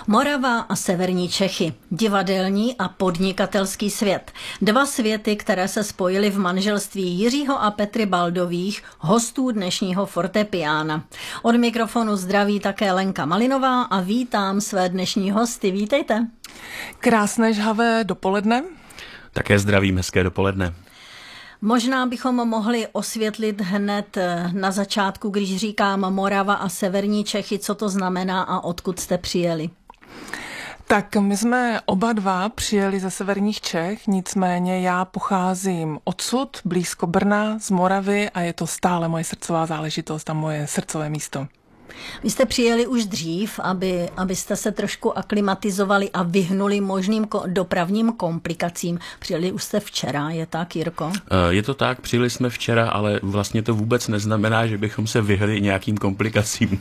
Morava a severní Čechy, divadelní a podnikatelský svět. Dva světy, které se spojily v manželství Jiřího a Petry Baldových, hostů dnešního fortepiána. Od mikrofonu zdraví také Lenka Malinová a vítám své dnešní hosty. Vítejte. Krásné žhavé dopoledne. Také zdravím, hezké dopoledne. Možná bychom mohli osvětlit hned na začátku, když říkám Morava a severní Čechy, co to znamená a odkud jste přijeli. Tak my jsme oba dva přijeli ze severních Čech, nicméně já pocházím odsud, blízko Brna, z Moravy a je to stále moje srdcová záležitost a moje srdcové místo. Vy jste přijeli už dřív, abyste se trošku aklimatizovali a vyhnuli možným dopravním komplikacím. Přijeli už jste včera, je tak, Jirko? Je to tak, přijeli jsme včera, ale vlastně to vůbec neznamená, že bychom se vyhli nějakým komplikacím.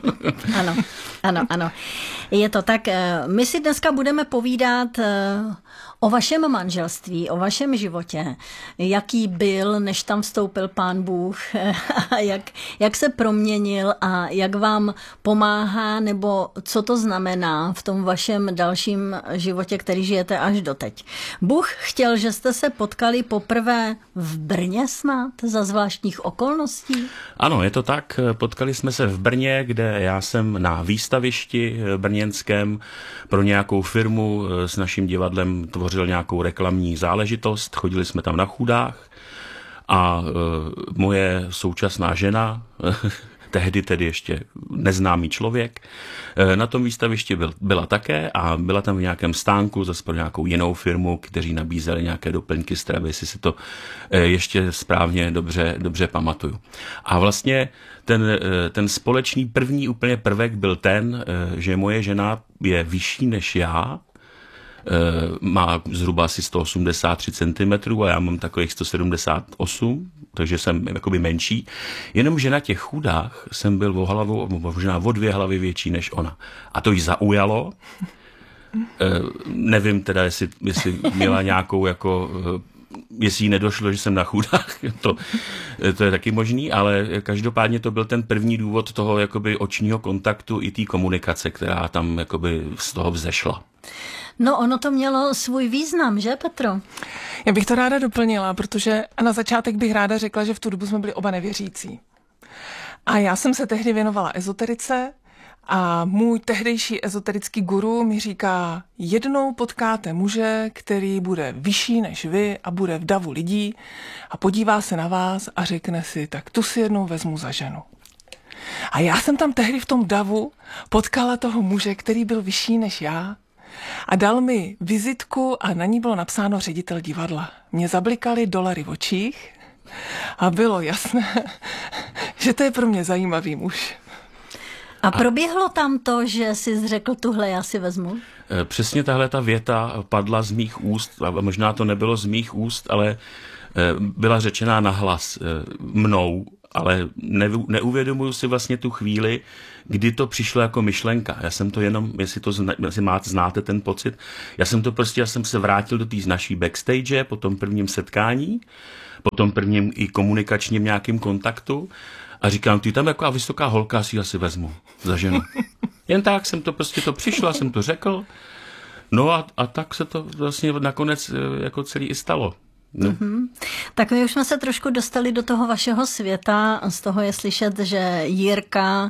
Ano. Je to tak. My si dneska budeme povídat o vašem manželství, o vašem životě. Jaký byl, než tam vstoupil Pán Bůh, jak se proměnil a jak vám pomáhá, nebo co to znamená v tom vašem dalším životě, který žijete až doteď. Bůh chtěl, že jste se potkali poprvé v Brně snad, za zvláštních okolností? Ano, je to tak. Potkali jsme se v Brně, kde já jsem na výstavišti brněnském pro nějakou firmu s naším divadlem tvořil nějakou reklamní záležitost. Chodili jsme tam na chůdách a moje současná žena, tehdy tedy ještě neznámý člověk, na tom výstavišti byla také a byla tam v nějakém stánku zase pro nějakou jinou firmu, kteří nabízeli nějaké doplňky stravy, jestli si to ještě správně dobře pamatuju. A vlastně ten společný první úplně prvek byl ten, že moje žena je vyšší než já, má zhruba asi 183 cm a já mám takových 178, takže jsem jakoby menší. Jenomže na těch chudách jsem byl o hlavu, možná o 2 hlavy větší než ona. A to jí zaujalo. Nevím teda, jestli měla nějakou jestli jí nedošlo, že jsem na chudách, to je taky možný, ale každopádně to byl ten první důvod toho jakoby očního kontaktu i té komunikace, která tam jakoby z toho vzešla. No, ono to mělo svůj význam, že, Petro? Já bych to ráda doplnila, protože na začátek bych ráda řekla, že v tu dobu jsme byli oba nevěřící. A já jsem se tehdy věnovala ezoterice a můj tehdejší ezoterický guru mi říká, jednou potkáte muže, který bude vyšší než vy a bude v davu lidí a podívá se na vás a řekne si, tak tu si jednou vezmu za ženu. A já jsem tam tehdy v tom davu potkala toho muže, který byl vyšší než já, a dal mi vizitku a na ní bylo napsáno ředitel divadla. Mě zablikaly dolary v očích a bylo jasné, že to je pro mě zajímavý muž. A proběhlo tam to, že jsi řekl, tuhle já si vezmu? Přesně tahle ta věta padla z mých úst, a možná to nebylo z mých úst, ale byla řečená nahlas mnou, ale neuvědomuju si vlastně tu chvíli, kdy to přišlo jako myšlenka. Já jsem to jenom, jestli znáte ten pocit, já jsem se vrátil do té naší backstage po tom prvním setkání, po tom prvním i komunikačním nějakým kontaktu a říkám, ty tam jako vysoká holka, si asi vezmu za ženu. Jen tak jsem to přišlo, jsem to řekl. No a tak se to vlastně nakonec jako celý i stalo. No. Mm-hmm. Tak my už jsme se trošku dostali do toho vašeho světa. Z toho je slyšet, že Jirka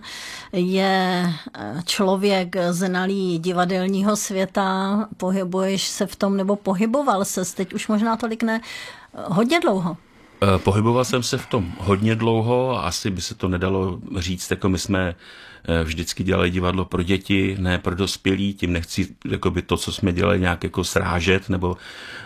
je člověk znalý divadelního světa. Pohybuješ se v tom, nebo pohyboval ses, teď už možná tolik ne, hodně dlouho. Pohyboval jsem se v tom hodně dlouho a asi by se to nedalo říct, jako my jsme vždycky dělali divadlo pro děti, ne pro dospělí, tím nechci jakoby to, co jsme dělali, nějak jako srážet, nebo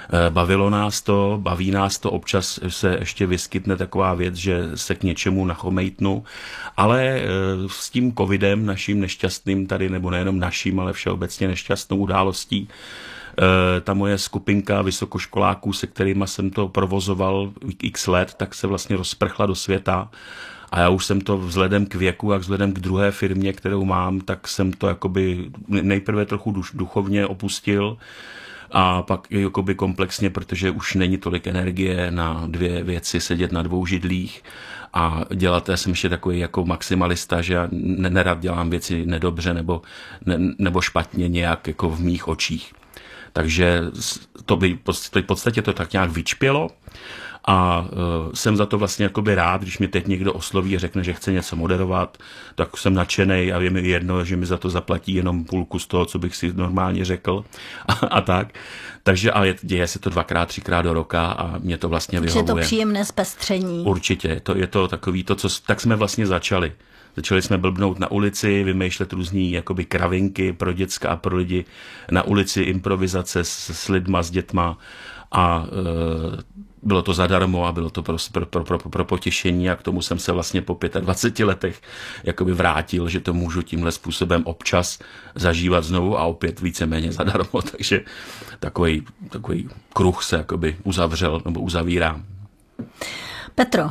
baví nás to, občas se ještě vyskytne taková věc, že se k něčemu nachomejtnu, ale s tím covidem naším nešťastným tady, nebo nejenom naším, ale všeobecně nešťastnou událostí, ta moje skupinka vysokoškoláků, se kterýma jsem to provozoval x let, tak se vlastně rozprchla do světa a já už jsem to vzhledem k věku a vzhledem k druhé firmě, kterou mám, tak jsem to jakoby nejprve trochu duchovně opustil A pak jakoby komplexně, protože už není tolik energie na dvě věci, sedět na dvou židlích a dělat. Já jsem ještě takový jako maximalista, že já nerad dělám věci nedobře nebo špatně nějak jako v mých očích. Takže to by v podstatě to tak nějak vyčpělo a jsem za to vlastně jakoby rád, když mě teď někdo osloví a řekne, že chce něco moderovat, tak jsem nadšenej a je mi jedno, že mi za to zaplatí jenom půlku z toho, co bych si normálně řekl a tak. Takže ale děje se to 2x, 3x do roka a mě to vlastně vyhovuje. Je to příjemné zpestření. Určitě, je to takový to, tak jsme vlastně začali. Začali jsme blbnout na ulici, vymýšlet různý jakoby kravinky pro děcka a pro lidi na ulici, improvizace s lidma, s dětma a bylo to zadarmo a bylo to pro potěšení a k tomu jsem se vlastně po 25 letech jakoby vrátil, že to můžu tímhle způsobem občas zažívat znovu a opět víceméně zadarmo, takže takový kruh se jakoby uzavřel nebo uzavírá. Petro,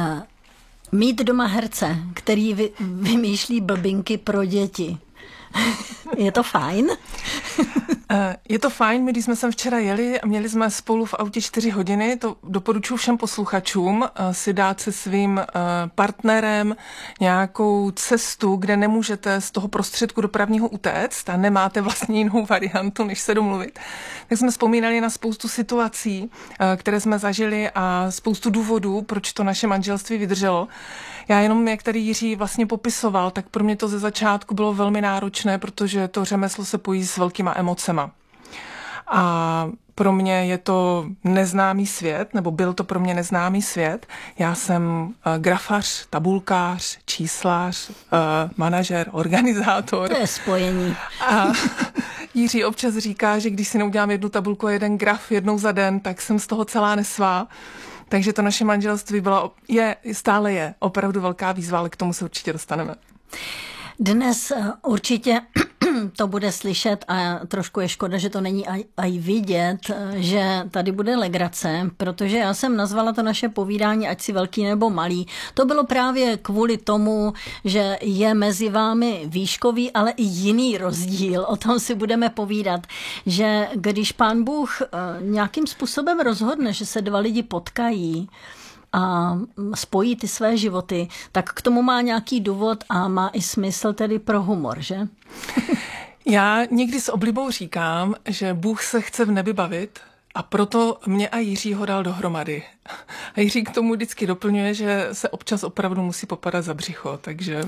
mít doma herce, který vymýšlí blbinky pro děti, je to fajn? Je to fajn, my když jsme sem včera jeli a měli jsme spolu v autě 4 hodiny, to doporučuji všem posluchačům si dát se svým partnerem nějakou cestu, kde nemůžete z toho prostředku dopravního utéct a nemáte vlastně jinou variantu, než se domluvit. Tak jsme vzpomínali na spoustu situací, které jsme zažili a spoustu důvodů, proč to naše manželství vydrželo. Já jenom, jak tady Jiří vlastně popisoval, tak pro mě to ze začátku bylo velmi náročné, protože to řemeslo se pojí s velkýma emocema. A pro mě je to neznámý svět, nebo byl to pro mě neznámý svět. Já jsem grafař, tabulkář, číslář, manažer, organizátor. To je spojení. A Jiří občas říká, že když si neudělám jednu tabulku a jeden graf jednou za den, tak jsem z toho celá nesvá. Takže to naše manželství stále je opravdu velká výzva, ale k tomu se určitě dostaneme. Dnes určitě to bude slyšet a trošku je škoda, že to není aj vidět, že tady bude legrace, protože já jsem nazvala to naše povídání, ať si velký nebo malý. To bylo právě kvůli tomu, že je mezi vámi výškový, ale i jiný rozdíl. O tom si budeme povídat, že když Pán Bůh nějakým způsobem rozhodne, že se dva lidi potkají, a spojí ty své životy, tak k tomu má nějaký důvod a má i smysl tedy pro humor, že? Já někdy s oblibou říkám, že Bůh se chce v nebi bavit a proto mě a Jiřího dal dohromady. A Jiří k tomu vždycky doplňuje, že se občas opravdu musí popadat za břicho, takže...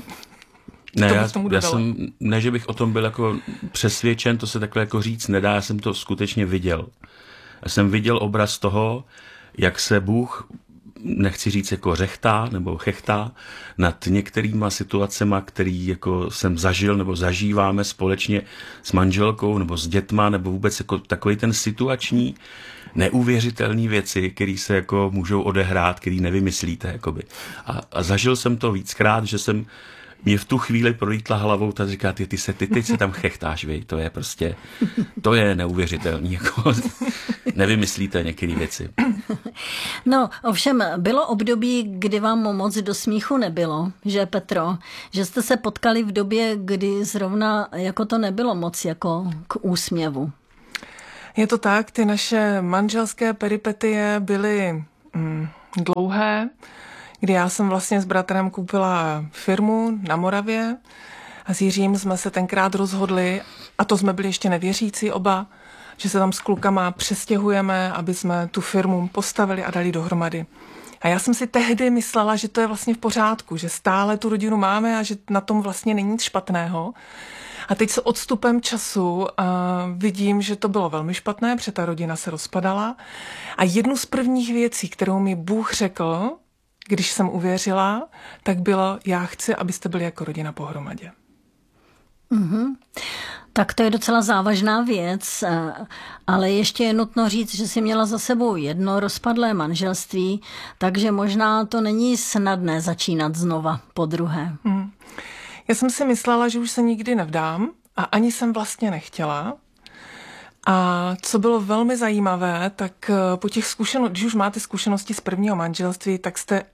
Ne, že bych o tom byl jako přesvědčen, to se takhle jako říct nedá, já jsem to skutečně viděl. Já jsem viděl obraz toho, jak se Bůh, nechci říct jako řechtá nebo chechtá, nad některýma situacema, který jako jsem zažil nebo zažíváme společně s manželkou nebo s dětma, nebo vůbec jako takový ten situační, neuvěřitelný věci, které se jako můžou odehrát, který nevymyslíte. Jakoby. A zažil jsem to víckrát, že jsem mě v tu chvíli prolítla hlavou, ta říká, ty se tam chechtáš, vy, to je prostě, to je neuvěřitelný, jako nevymyslíte některé věci. No, ovšem, bylo období, kdy vám moc do smíchu nebylo, že Petro, že jste se potkali v době, kdy zrovna jako to nebylo moc jako k úsměvu. Je to tak, ty naše manželské peripetie byly dlouhé, kdy já jsem vlastně s bratrem koupila firmu na Moravě a s Jiřím jsme se tenkrát rozhodli, a to jsme byli ještě nevěřící oba, že se tam s klukama přestěhujeme, aby jsme tu firmu postavili a dali dohromady. A já jsem si tehdy myslela, že to je vlastně v pořádku, že stále tu rodinu máme a že na tom vlastně není nic špatného. A teď s odstupem času vidím, že to bylo velmi špatné, protože ta rodina se rozpadala. A jednu z prvních věcí, kterou mi Bůh řekl, když jsem uvěřila, tak bylo, já chci, abyste byli jako rodina pohromadě. Mm-hmm. Tak to je docela závažná věc, ale ještě je nutno říct, že jsi měla za sebou jedno rozpadlé manželství, takže možná to není snadné začínat znova po druhé. Já jsem si myslela, že už se nikdy nevdám a ani jsem vlastně nechtěla. A co bylo velmi zajímavé, tak po těch zkušenostech, když už máte zkušenosti z prvního manželství, tak jste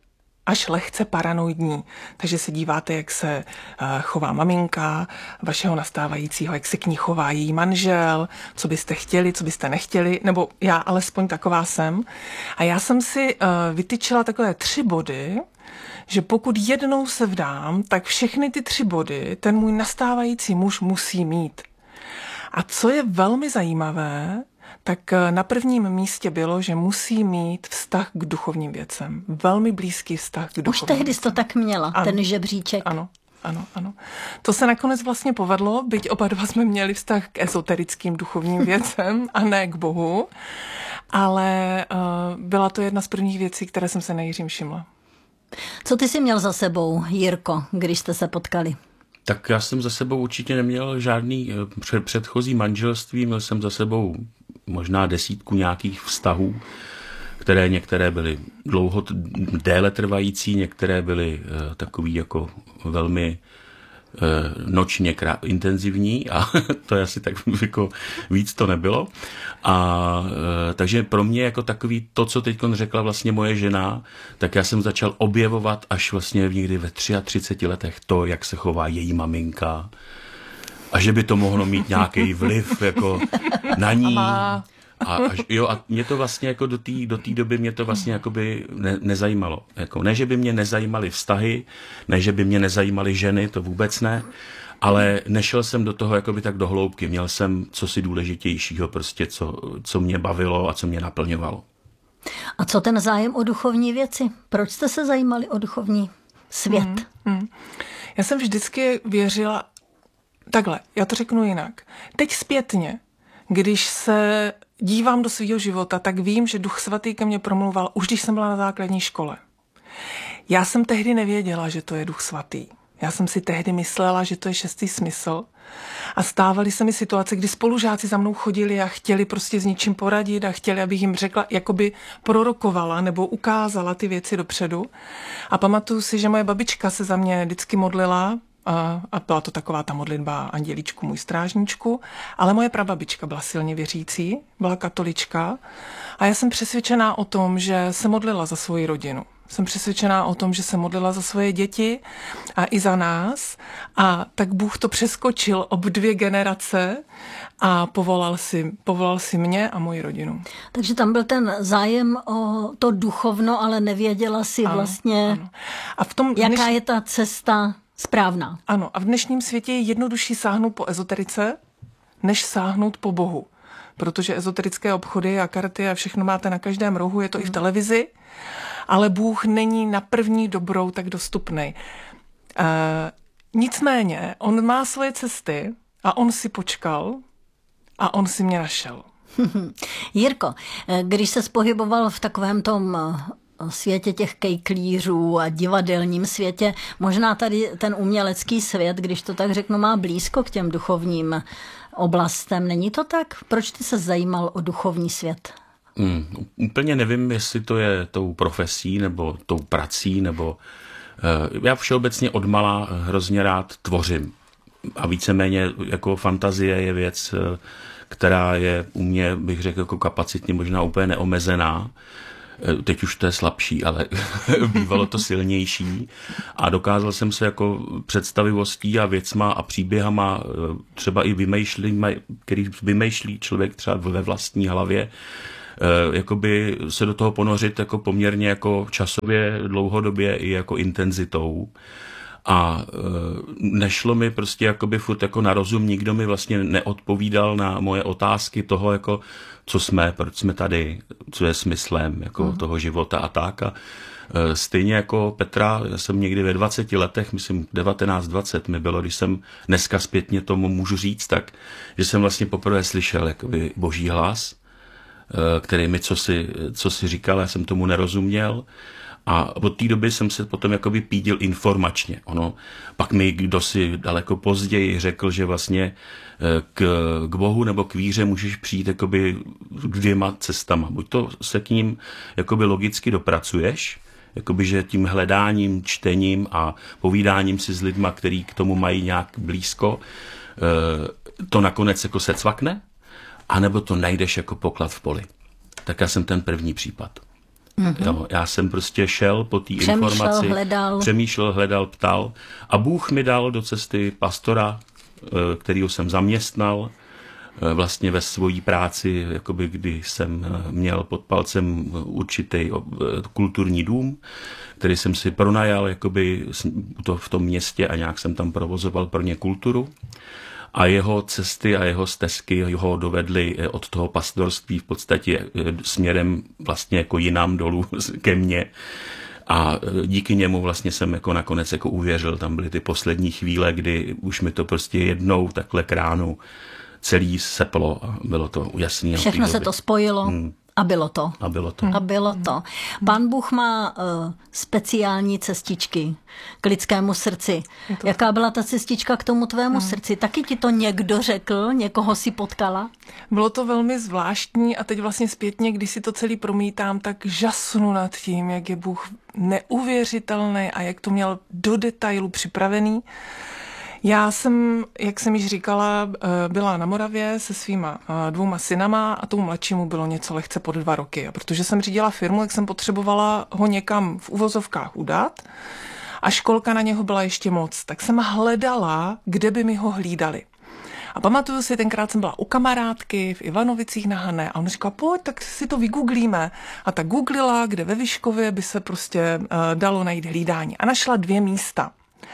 až lehce paranoidní. Takže se díváte, jak se chová maminka vašeho nastávajícího, jak se k ní chová její manžel, co byste chtěli, co byste nechtěli, nebo já alespoň taková jsem. A já jsem si vytyčila takové 3 body, že pokud jednou se vdám, tak všechny ty 3 body ten můj nastávající muž musí mít. A co je velmi zajímavé, tak na prvním místě bylo, že musí mít vztah k duchovním věcem. Velmi blízký vztah k duchovním Už tehdy věcem. jsi to tak měla, ano, ten žebříček. Ano. To se nakonec vlastně povedlo, byť oba dva jsme měli vztah k ezoterickým duchovním věcem a ne k Bohu, ale byla to jedna z prvních věcí, které jsem se na Jiřím všimla. Co ty jsi měl za sebou, Jirko, když jste se potkali? Tak já jsem za sebou určitě neměl žádný předchozí manželství, měl jsem za sebou možná 10 nějakých vztahů, které některé byly déle trvající, některé byly takový jako velmi nočně intenzivní a to je asi tak jako víc to nebylo. A takže pro mě jako takový to, co teď řekla vlastně moje žena, tak já jsem začal objevovat až vlastně někdy ve 33 letech to, jak se chová její maminka a že by to mohlo mít nějaký vliv jako na ní. A mě to vlastně jako do té doby mě to vlastně jakoby nezajímalo. Jako, ne, že by mě nezajímaly vztahy, ne, že by mě nezajímaly ženy, to vůbec ne, ale nešel jsem do toho jakoby tak do hloubky. Měl jsem cosi důležitějšího prostě, co mě bavilo a co mě naplňovalo. A co ten zájem o duchovní věci? Proč jste se zajímali o duchovní svět? Já jsem vždycky věřila, takhle, já to řeknu jinak. Teď zpětně, když se dívám do svého života, tak vím, že Duch Svatý ke mně promluval, už když jsem byla na základní škole. Já jsem tehdy nevěděla, že to je Duch Svatý. Já jsem si tehdy myslela, že to je 6. smysl. A stávaly se mi situace, kdy spolužáci za mnou chodili a chtěli prostě s něčím poradit a chtěli, abych jim řekla, jakoby prorokovala nebo ukázala ty věci dopředu. A pamatuju si, že moje babička se za mě vždycky modlila, a byla to taková ta modlitba Andělíčku, můj strážníčku, ale moje prababička byla silně věřící, byla katolička a já jsem přesvědčená o tom, že se modlila za svoji rodinu. Jsem přesvědčená o tom, že se modlila za svoje děti a i za nás a tak Bůh to přeskočil ob 2 generace a povolal si mě a moji rodinu. Takže tam byl ten zájem o to duchovno, ale nevěděla si vlastně, ano. A v tom jaká je ta cesta správná. Ano, a v dnešním světě je jednodušší sáhnout po ezoterice, než sáhnout po Bohu. Protože ezoterické obchody a karty a všechno máte na každém rohu, je to i v televizi, ale Bůh není na první dobrou tak dostupný. Nicméně, on má svoje cesty a on si počkal a on si mě našel. Jirko, když se pohyboval v takovém tom světě těch kejklířů a divadelním světě, možná tady ten umělecký svět, když to tak řeknu, má blízko k těm duchovním oblastem. Není to tak? Proč ty se zajímal o duchovní svět? Úplně nevím, jestli to je tou profesí nebo tou prací, nebo já všeobecně odmala hrozně rád tvořím. A víceméně jako fantazie je věc, která je u mě, bych řekl, jako kapacitně možná úplně neomezená. Teď už to je slabší, ale bývalo to silnější a dokázal jsem se jako představivostí a věcma a příběhama, třeba i který vymýšlí člověk třeba ve vlastní hlavě, jakoby se do toho ponořit jako poměrně jako časově, dlouhodobě i jako intenzitou. A nešlo mi prostě jakoby furt jako na rozum, nikdo mi vlastně neodpovídal na moje otázky toho, jako co jsme, proč jsme tady, co je smyslem jako toho života a tak. A stejně jako Petra, já jsem někdy ve 20 letech, myslím 19-20 mi bylo, když jsem dneska zpětně tomu můžu říct, tak, že jsem vlastně poprvé slyšel jakoby boží hlas, který mi co si říkal, já jsem tomu nerozuměl. A od té doby jsem se potom jakoby pídil informačně. Pak mi kdosi daleko později řekl, že vlastně k Bohu nebo k víře můžeš přijít jakoby 2 cestama. Buď to se k ním jakoby logicky dopracuješ, jakoby, že tím hledáním, čtením a povídáním si s lidma, který k tomu mají nějak blízko, to nakonec jako se cvakne, anebo to najdeš jako poklad v poli. Tak já jsem ten první případ. Jo, já jsem prostě šel po té informaci, přemýšlel, hledal, ptal a Bůh mi dal do cesty pastora, kterýho jsem zaměstnal, vlastně ve svojí práci, jakoby kdy jsem měl pod palcem určitý kulturní dům, který jsem si pronajal jakoby v tom městě a nějak jsem tam provozoval pro ně kulturu. A jeho cesty a jeho stezky ho dovedly od toho pastorství v podstatě směrem vlastně jako jinam dolů ke mně. A díky němu vlastně jsem jako nakonec jako uvěřil. Tam byly ty poslední chvíle, kdy už mi to prostě jednou takhle k ránu celý seplo a bylo to jasný. Všechno se to spojilo. A bylo to. A bylo to. A bylo to. Pán Bůh má speciální cestičky k lidskému srdci. Jaká byla ta cestička k tomu tvému srdci? Taky ti to někdo řekl? Někoho si potkala? Bylo to velmi zvláštní a teď vlastně zpětně, když si to celý promítám, tak žasnu nad tím, jak je Bůh neuvěřitelný a jak to měl do detailu připravený. Já jsem, jak jsem již říkala, byla na Moravě se svýma 2 synama a tomu mladšímu bylo něco lehce pod 2 roky. A protože jsem řídila firmu, tak jsem potřebovala ho někam v uvozovkách udat a školka na něho byla ještě moc. Tak jsem hledala, kde by mi ho hlídali. A pamatuju si, tenkrát jsem byla u kamarádky v Ivanovicích na Hané a on říkal, pojď, tak si to vygooglíme. A tak googlila, kde ve Vyškově by se prostě dalo najít hlídání. A našla 2 místa.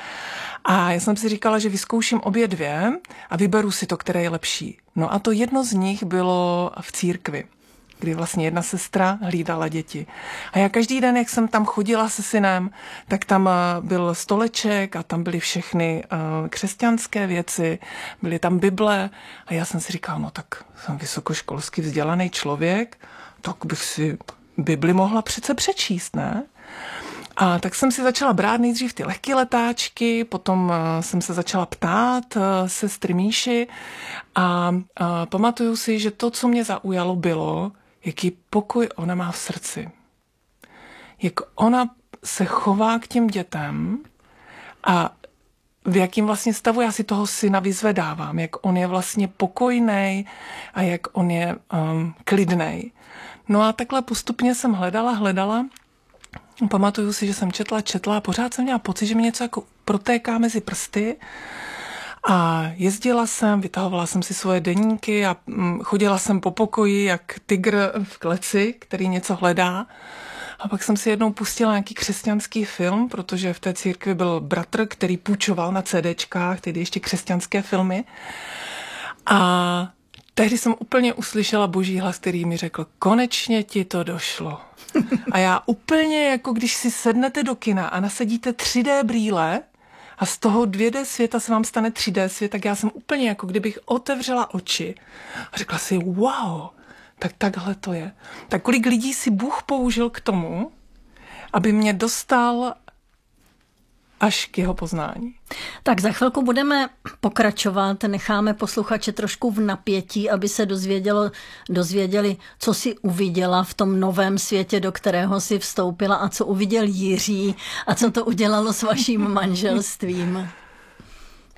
A já jsem si říkala, že vyzkouším obě 2 a vyberu si to, které je lepší. No a to jedno z nich bylo v církvi, kdy vlastně jedna sestra hlídala děti. A já každý den, jak jsem tam chodila se synem, tak tam byl stoleček a tam byly všechny křesťanské věci, byly tam Bible a já jsem si říkala, no tak jsem vysokoškolsky vzdělaný člověk, tak bych si Bibli mohla přece přečíst, ne? A tak jsem si začala brát nejdřív ty lehké letáčky, potom jsem se začala ptát sestry Míši a pamatuju si, že to, co mě zaujalo, bylo, jaký pokoj ona má v srdci. Jak ona se chová k těm dětem a v jakým vlastně stavu já si toho syna vyzvedávám, jak on je vlastně pokojnej a jak on je klidnej. No a takhle postupně jsem hledala. Pamatuju si, že jsem četla a pořád jsem měla pocit, že mi něco jako protéká mezi prsty a jezdila jsem, vytahovala jsem si svoje deníky a chodila jsem po pokoji jak tygr v kleci, který něco hledá. A pak jsem si jednou pustila nějaký křesťanský film, protože v té církvi byl bratr, který půjčoval na CDčkách, tedy ještě křesťanské filmy. A tehdy jsem úplně uslyšela boží hlas, který mi řekl, konečně ti to došlo. A já úplně, jako když si sednete do kina a nasadíte 3D brýle a z toho 2D světa se vám stane 3D svět, tak já jsem úplně jako kdybych otevřela oči a řekla si, wow, tak takhle to je. Tak kolik lidí si Bůh použil k tomu, aby mě dostal až k jeho poznání. Tak za chvilku budeme pokračovat, necháme posluchače trošku v napětí, aby se dozvěděli, co si uviděla v tom novém světě, do kterého si vstoupila a co uviděl Jiří a co to udělalo s vaším manželstvím.